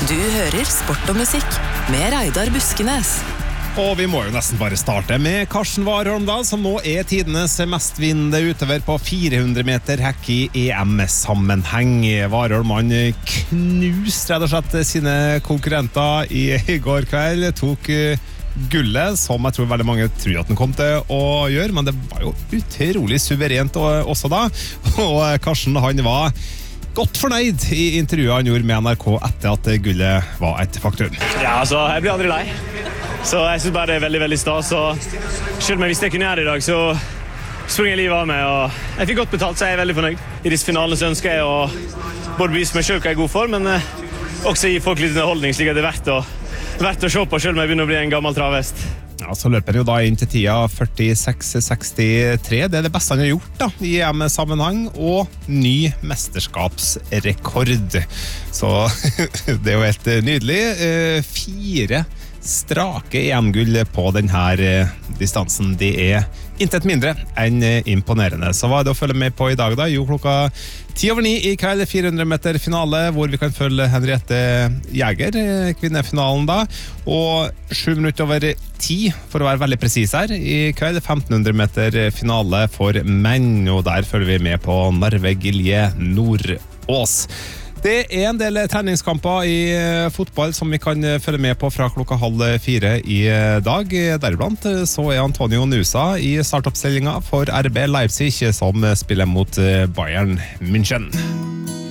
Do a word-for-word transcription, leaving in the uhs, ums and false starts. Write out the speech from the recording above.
Du hører Sport og Musikk med Reidar Buskenes. Og vi må jo nesten bare starte med Karsten Warholm da, som nå er tidenes mestvinnende utøver på fire hundre meter hekk i E M-sammenheng. Warholm, han knuste rett og slett sine konkurrenter i går kveld, tok gullet, som jeg tror veldig mange tror at den kom til å gjøre, men det var jo utrolig suverent også da. Og Karsten, han var godt fornøyd i intervjuet han gjorde med N R K etter at gullet var et faktum. Ja, altså, jeg blir aldri lei. Så jeg synes bare det er veldig, veldig stas. Og selv om jeg visste jeg kunne gjøre det i dag, så sprang jeg livet av meg. Og jeg fikk godt betalt, så jeg er veldig fornøyd. I disse finalene så ønsker jeg å både bevise meg selv hva jeg er god for, men eh, også gi folk litt underholdning, slik at det er verdt å, verdt å se på, selv om jeg begynner å bli en gammel travhest. Ja, så løper han jo da inn til tida førtiseks sekstitre. Det er det beste han har gjort da, i E M-sammenheng, og ny mesterskapsrekord. Så det er jo helt nydelig. Fire strake E M-gull på denne distansen. Det er intet mindre enn imponerende. Så hva er det å følge med på i dag da? Jo, klokka ti over ni i kveld, fire hundre meter finale, hvor vi kan følge Henriette Jæger, kvinnefinalen da, og sju minutter over ti, for å være veldig presis her, i kveld, femten hundre meter finale for menn, og der følger vi med på Narve Gilje Nordås. Det er en del treningskamper i fotball som vi kan følge med på fra klokka halv fire i dag. Deriblant så er Antonio Nusa i startoppstillingen for R B Leipzig, som spiller mot Bayern München.